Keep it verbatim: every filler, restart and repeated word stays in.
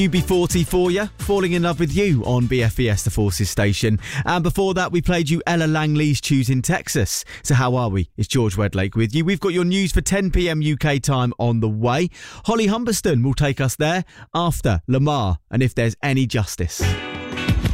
U B forty for you, Falling in Love with You on B F E S, the Forces station. And before that, we played you Ella Langley's Choosing Texas. So how are we? It's George Wedlake with you. We've got your news for ten p.m. U K time on the way. Holly Humberston will take us there after Lamar and If There's Any Justice.